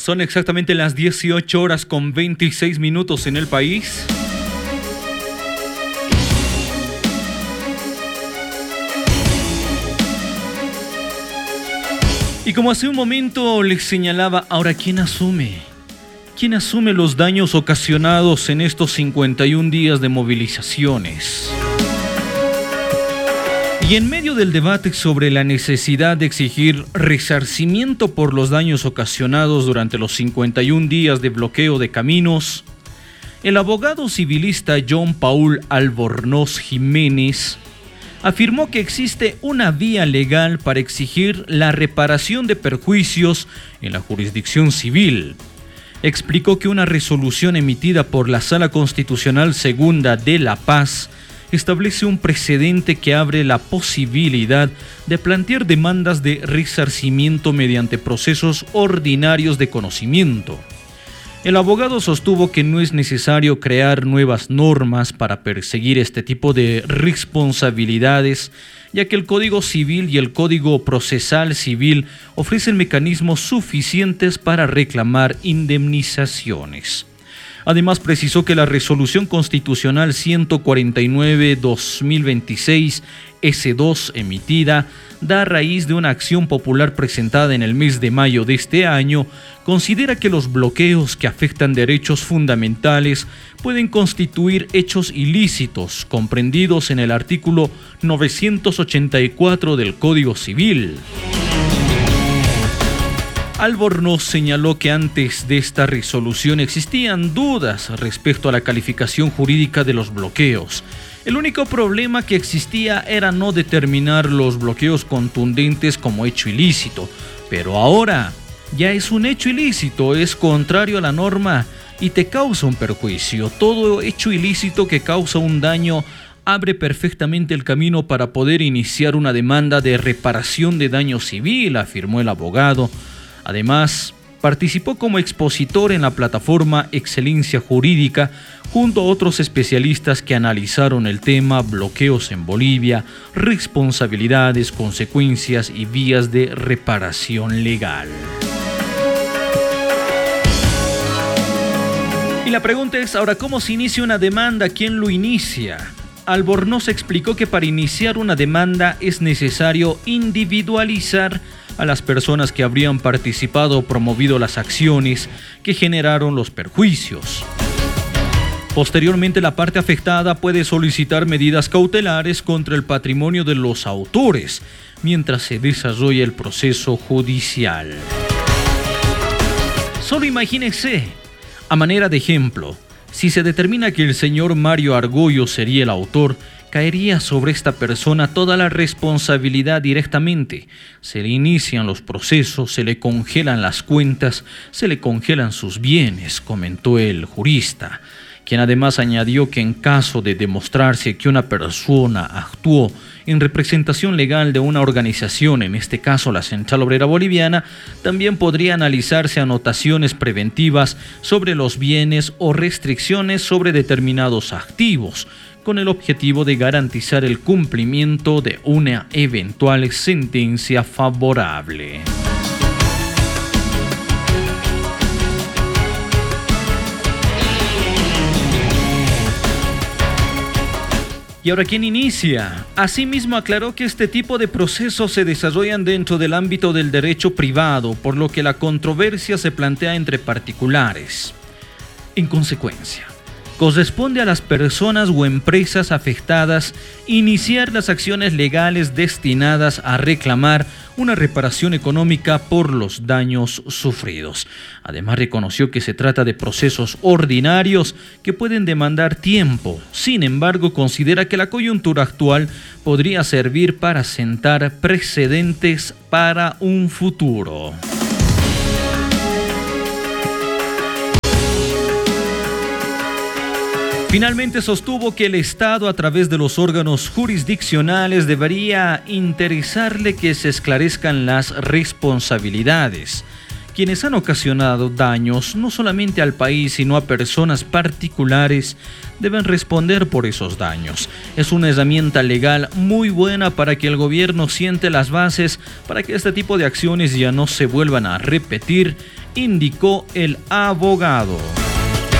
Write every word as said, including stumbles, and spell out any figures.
Son exactamente las dieciocho horas con veintiséis minutos en el país. Y como hace un momento les señalaba, ahora ¿quién asume? ¿Quién asume los daños ocasionados en estos cincuenta y un días de movilizaciones? Y en medio del debate sobre la necesidad de exigir resarcimiento por los daños ocasionados durante los cincuenta y un días de bloqueo de caminos, el abogado civilista John Paul Albornoz Jiménez afirmó que existe una vía legal para exigir la reparación de perjuicios en la jurisdicción civil. Explicó que una resolución emitida por la Sala Constitucional Segunda de La Paz establece un precedente que abre la posibilidad de plantear demandas de resarcimiento mediante procesos ordinarios de conocimiento. El abogado sostuvo que no es necesario crear nuevas normas para perseguir este tipo de responsabilidades, ya que el Código Civil y el Código Procesal Civil ofrecen mecanismos suficientes para reclamar indemnizaciones. Además, precisó que la Resolución Constitucional ciento cuarenta y nueve guión dos mil veintiséis ese dos emitida da a raíz de una acción popular presentada en el mes de mayo de este año, considera que los bloqueos que afectan derechos fundamentales pueden constituir hechos ilícitos comprendidos en el artículo novecientos ochenta y cuatro del Código Civil. Albornoz señaló que antes de esta resolución existían dudas respecto a la calificación jurídica de los bloqueos. El único problema que existía era no determinar los bloqueos contundentes como hecho ilícito, pero ahora ya es un hecho ilícito, es contrario a la norma y te causa un perjuicio. Todo hecho ilícito que causa un daño abre perfectamente el camino para poder iniciar una demanda de reparación de daño civil, afirmó el abogado. Además, participó como expositor en la plataforma Excelencia Jurídica junto a otros especialistas que analizaron el tema bloqueos en Bolivia, responsabilidades, consecuencias y vías de reparación legal. Y la pregunta es, ahora, ¿cómo se inicia una demanda? ¿Quién lo inicia? Albornoz explicó que para iniciar una demanda es necesario individualizar a las personas que habrían participado o promovido las acciones que generaron los perjuicios. Posteriormente, la parte afectada puede solicitar medidas cautelares contra el patrimonio de los autores, mientras se desarrolla el proceso judicial. Solo imagínese, a manera de ejemplo, si se determina que el señor Mario Argüello sería el autor, caería sobre esta persona toda la responsabilidad directamente. Se le inician los procesos, se le congelan las cuentas, se le congelan sus bienes, comentó el jurista, quien además añadió que en caso de demostrarse que una persona actuó en representación legal de una organización, en este caso la Central Obrera Boliviana, también podría analizarse anotaciones preventivas sobre los bienes o restricciones sobre determinados activos, con el objetivo de garantizar el cumplimiento de una eventual sentencia favorable. ¿Y ahora quién inicia? Asimismo, aclaró que este tipo de procesos se desarrollan dentro del ámbito del derecho privado, por lo que la controversia se plantea entre particulares. En consecuencia, corresponde a las personas o empresas afectadas iniciar las acciones legales destinadas a reclamar una reparación económica por los daños sufridos. Además, reconoció que se trata de procesos ordinarios que pueden demandar tiempo. Sin embargo, considera que la coyuntura actual podría servir para sentar precedentes para un futuro. Finalmente sostuvo que el Estado, a través de los órganos jurisdiccionales, debería interesarle que se esclarezcan las responsabilidades. Quienes han ocasionado daños no solamente al país, sino a personas particulares, deben responder por esos daños. Es una herramienta legal muy buena para que el gobierno siente las bases para que este tipo de acciones ya no se vuelvan a repetir indicó el abogado.